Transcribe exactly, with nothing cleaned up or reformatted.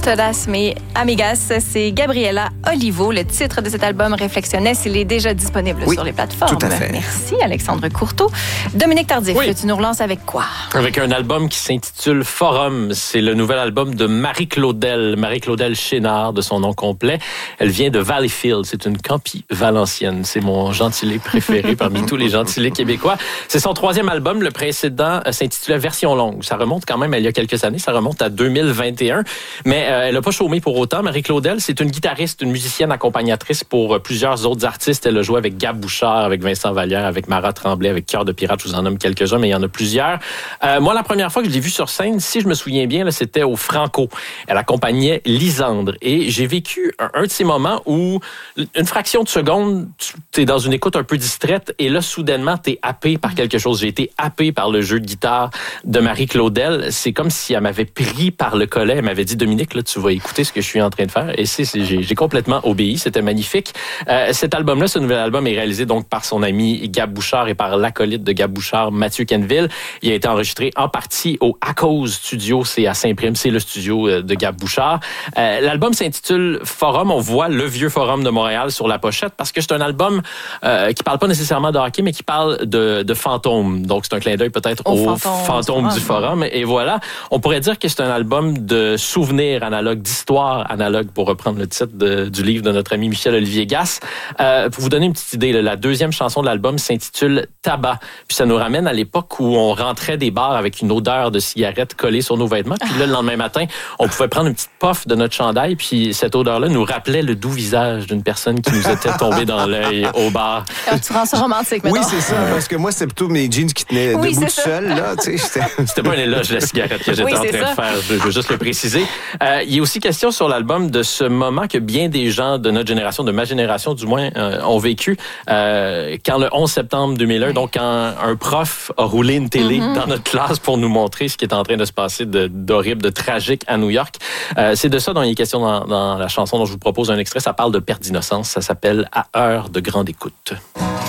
Todas mis amigas, c'est Gabriela Olivo. Le titre de cet album Réflexionnais, il est déjà disponible oui, sur les plateformes. Tout à fait. Merci Alexandre Courteau. Dominique Tardif, oui. Tu nous relances avec quoi? Avec un album qui s'intitule Forum. C'est le nouvel album de Marie-Claudel, Marie-Claudel Chénard de son nom complet. Elle vient de Valleyfield, c'est une campie valencienne. C'est mon gentilé préféré parmi tous les gentilés québécois. C'est son troisième album. Le précédent s'intitulait Version longue. Ça remonte quand même à il y a quelques années. Ça remonte à deux mille vingt et un. Mais euh, elle n'a pas chômé pour autant. Marie-Claudel, c'est une guitariste, une musicienne accompagnatrice pour plusieurs autres artistes. Elle a joué avec Gab Bouchard, avec Vincent Vallière, avec Mara Tremblay, avec Cœur de Pirate. Je vous en nomme quelques-uns, mais il y en a plusieurs. Euh, moi, la première fois que je l'ai vue sur scène, si je me souviens bien, là, c'était au Franco. Elle accompagnait Lisandre. Et j'ai vécu un, un de ces moments où, une fraction de seconde, tu es dans une écoute un peu distraite et là, soudainement, tu es happé par quelque chose. J'ai été happé par le jeu de guitare de Marie-Claudel. C'est comme si elle m'avait pris par le collet. Elle m'avait dit, Dominique, là, tu vas écouter ce que je suis en train de faire. Et c'est, c'est, j'ai, j'ai complètement obéi. C'était magnifique. Euh, cet album-là, ce nouvel album est réalisé donc par son ami Gab Bouchard et par l'acolyte de Gab Bouchard, Mathieu Quenneville. Il a été enregistré en partie au Acos Studio. C'est à Saint-Prime. C'est le studio de Gab Bouchard. Euh, l'album s'intitule Forum. On voit le vieux Forum de Montréal sur la pochette parce que c'est un album euh, qui parle pas nécessairement de hockey, mais qui parle de, de fantômes. Donc, c'est un clin d'œil peut-être au, au fantôme, fantôme du Forum. Et voilà. On pourrait dire que c'est un album de souvenirs analogues, d'histoire analogue, pour reprendre le titre de, du livre de notre ami Michel-Olivier Gasse. Euh, pour vous donner une petite idée, là, la deuxième chanson de l'album s'intitule Tabac. Puis ça nous ramène à l'époque où on rentrait des bars avec une odeur de cigarette collée sur nos vêtements. Puis là, le lendemain matin, on pouvait prendre une petite puff de notre chandail. Puis cette odeur-là nous rappelait le doux visage d'une personne qui nous était tombée dans l'œil au bar. Alors, tu rends ça romantique maintenant. Oui, c'est ça, parce que moi, c'était plutôt mes jeans qui tenaient oui, debout tout seul. Là, tu sais, c'était pas un éloge de la cigarette que j'étais oui, en train ça. de faire. Je veux juste le préciser. Euh, il y a aussi question sur l'album de ce moment que bien des gens de notre génération, de ma génération du moins, euh, ont vécu euh, quand le onze septembre deux mille un, oui. donc quand un prof a roulé une télé mm-hmm. dans notre classe pour nous montrer ce qui est en train de se passer de, d'horrible, de tragique à New York. Euh, c'est de ça dont il est question dans, dans la chanson dont je vous propose un extrait. Ça parle de perte d'innocence. Ça s'appelle « À heure de grande écoute ».